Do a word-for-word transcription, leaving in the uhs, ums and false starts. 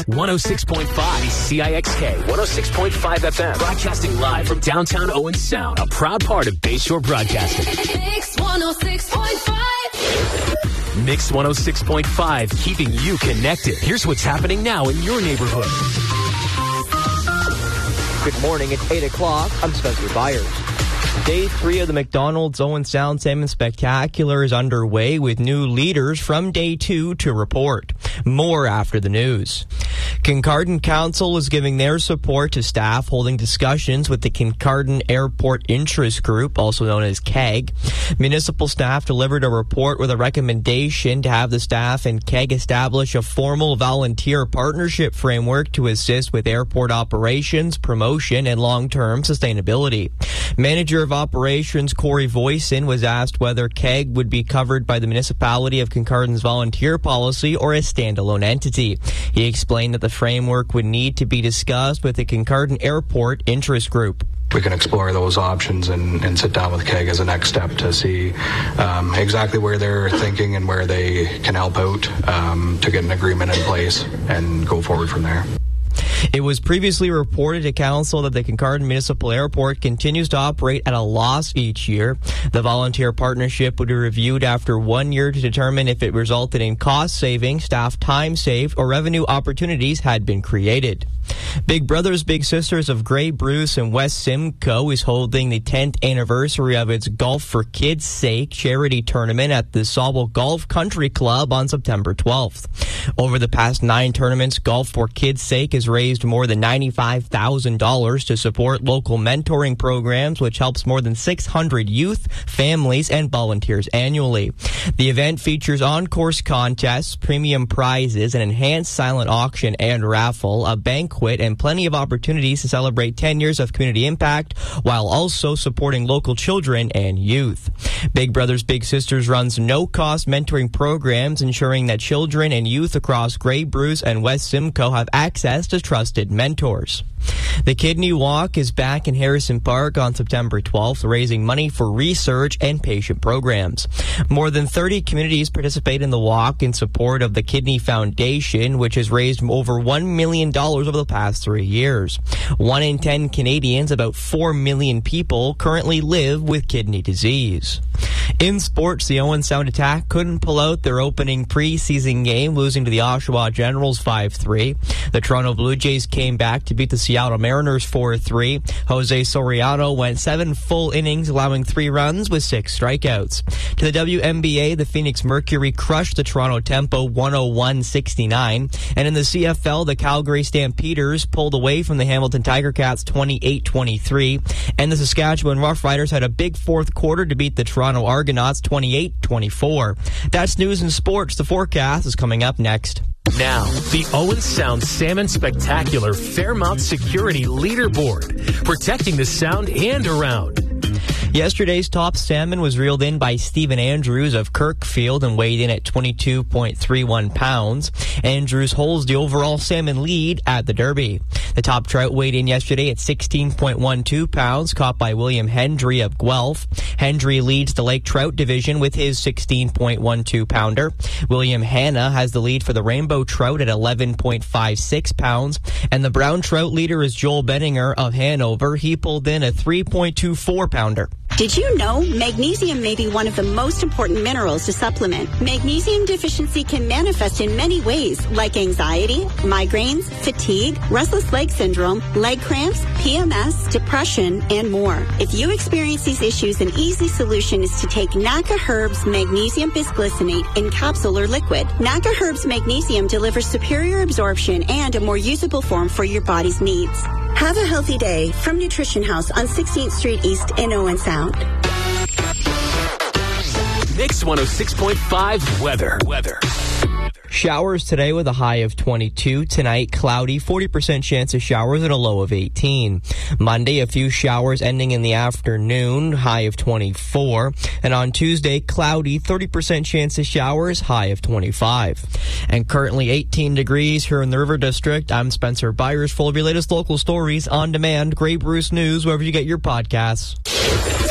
one oh six point five C I X K, one oh six point five F M. Broadcasting live from downtown Owen Sound, a proud part of Bayshore Broadcasting. Mix one oh six point five. Mix one oh six point five, keeping you connected. Here's what's happening now in your neighborhood. Good morning. It's eight o'clock. I'm Spencer Byers. Day three of the McDonald's Owen Sound Salmon Spectacular is underway with new leaders from day two to report. More after the news. Kincardine Council is giving their support to staff holding discussions with the Kincardine Airport Interest Group, also known as K A G. Municipal staff delivered a report with a recommendation to have the staff and K A G establish a formal volunteer partnership framework to assist with airport operations, promotion, and long-term sustainability. Manager of Operations Corey Voisin was asked whether K A G would be covered by the municipality of Kincardine's volunteer policy or a standalone entity. He explained that the framework would need to be discussed with the Kincardine Airport Interest Group. We can explore those options and, and sit down with K A G as a next step to see um, exactly where they're thinking and where they can help out um, to get an agreement in place and go forward from there. It was previously reported to Council that the Kincardine Municipal Airport continues to operate at a loss each year. The volunteer partnership would be reviewed after one year to determine if it resulted in cost saving, staff time saved, or revenue opportunities had been created. Big Brothers Big Sisters of Grey Bruce and West Simcoe is holding the tenth anniversary of its Golf for Kids' Sake charity tournament at the Sauble Golf Country Club on September twelfth. Over the past nine tournaments, Golf for Kids' Sake has raised more than ninety-five thousand dollars to support local mentoring programs, which helps more than six hundred youth, families, and volunteers annually. The event features on-course contests, premium prizes, an enhanced silent auction and raffle, a banquet, and plenty of opportunities to celebrate ten years of community impact while also supporting local children and youth. Big Brothers Big Sisters runs no-cost mentoring programs ensuring that children and youth across Grey Bruce and West Simcoe have access to trusted mentors. The Kidney Walk is back in Harrison Park on September twelfth, raising money for research and patient programs. More than thirty communities participate in the walk in support of the Kidney Foundation, which has raised over one million dollars over the past three years. One in ten Canadians, about four million people, currently live with kidney disease. In sports, the Owen Sound Attack couldn't pull out their opening preseason game, losing to the Oshawa Generals five three. The Toronto Blue Jays came back to beat the Seattle Mariners four three. Jose Soriano went seven full innings, allowing three runs with six strikeouts. To the W N B A, the Phoenix Mercury crushed the Toronto Tempo one oh one sixty-nine. And in the C F L, the Calgary Stampeders pulled away from the Hamilton Tiger Cats twenty-eight twenty-three. And the Saskatchewan Roughriders had a big fourth quarter to beat the Toronto Argonauts twenty-eight twenty-four. That's news and sports. The forecast is coming up next. Now, the Owen Sound Salmon Spectacular Fairmount Security Leaderboard, protecting the sound and around. Yesterday's top salmon was reeled in by Stephen Andrews of Kirkfield and weighed in at twenty-two point three one pounds. Andrews holds the overall salmon lead at the Derby. The top trout weighed in yesterday at sixteen point one two pounds, caught by William Hendry of Guelph. Hendry leads the Lake Trout division with his sixteen point one two pounder. William Hanna has the lead for the Rainbow Trout at eleven point five six pounds. And the Brown Trout leader is Joel Benninger of Hanover. He pulled in a three point two four pounder. Did you know magnesium may be one of the most important minerals to supplement? Magnesium deficiency can manifest in many ways, like anxiety, migraines, fatigue, restless leg syndrome, leg cramps, P M S, depression, and more. If you experience these issues, an easy solution is to take Naka Herbs Magnesium Bisglycinate in capsule or liquid. Naka Herbs Magnesium delivers superior absorption and a more usable form for your body's needs. Have a healthy day from Nutrition House on sixteenth Street East in Owen Sound. Mix one oh six point five weather. Weather. Showers today with a high of twenty-two. Tonight, cloudy, forty percent chance of showers and a low of eighteen. Monday, a few showers ending in the afternoon, high of twenty-four. And on Tuesday, cloudy, thirty percent chance of showers, high of twenty-five. And currently eighteen degrees here in the River District. I'm Spencer Byers, full of your latest local stories on demand. Grey Bruce News, wherever you get your podcasts.